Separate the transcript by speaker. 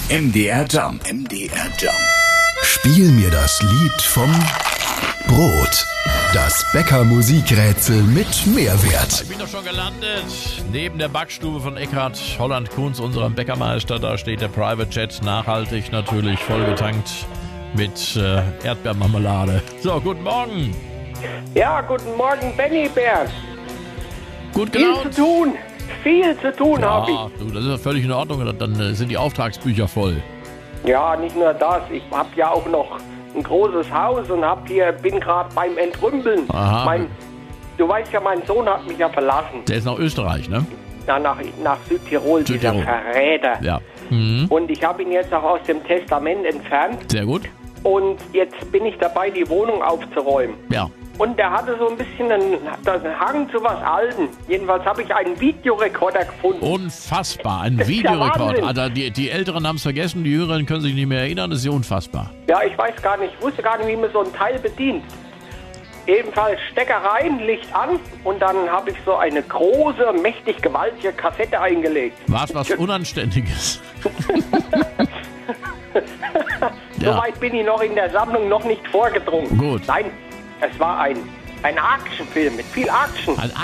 Speaker 1: MDR Jump. MDR Jump.
Speaker 2: Spiel mir das Lied vom Brot. Das Bäcker-Musikrätsel mit Mehrwert.
Speaker 3: Ich bin doch schon gelandet. Neben der Backstube von Eckhard Holland-Kunz, unserem Bäckermeister, da steht der Private Jet, nachhaltig natürlich, vollgetankt mit Erdbeermarmelade. So, guten Morgen.
Speaker 4: Ja, guten Morgen, Benny Bär.
Speaker 3: Gut
Speaker 4: Viel
Speaker 3: gelaunt.
Speaker 4: Viel zu tun habe ich.
Speaker 3: Ja, du, das ist ja völlig in Ordnung. Dann sind die Auftragsbücher voll.
Speaker 4: Ja, nicht nur das. Ich habe ja auch noch ein großes Haus und bin gerade beim Entrümpeln.
Speaker 3: Aha.
Speaker 4: Du weißt ja, mein Sohn hat mich ja verlassen.
Speaker 3: Der ist nach Österreich, ne?
Speaker 4: Ja, nach Südtirol, dieser Verräter.
Speaker 3: Ja. Mhm.
Speaker 4: Und ich habe ihn jetzt auch aus dem Testament entfernt.
Speaker 3: Sehr gut.
Speaker 4: Und jetzt bin ich dabei, die Wohnung aufzuräumen.
Speaker 3: Ja.
Speaker 4: Und der hatte so ein bisschen einen Hang zu was Alten. Jedenfalls habe ich einen Videorekorder gefunden.
Speaker 3: Unfassbar, ein
Speaker 4: Das ist ja
Speaker 3: Videorekord.
Speaker 4: Wahnsinn.
Speaker 3: Also die Älteren haben es vergessen, die Jüngeren können sich nicht mehr erinnern, das ist ja unfassbar.
Speaker 4: Ja, ich wusste gar nicht, wie man so ein Teil bedient. Jedenfalls Stecker rein, Licht an und dann habe ich so eine große, mächtig gewaltige Kassette eingelegt.
Speaker 3: War es was Unanständiges? Ja.
Speaker 4: Soweit bin ich noch in der Sammlung noch nicht vorgedrungen.
Speaker 3: Gut.
Speaker 4: Nein, es war ein Actionfilm mit viel Action.
Speaker 3: Ein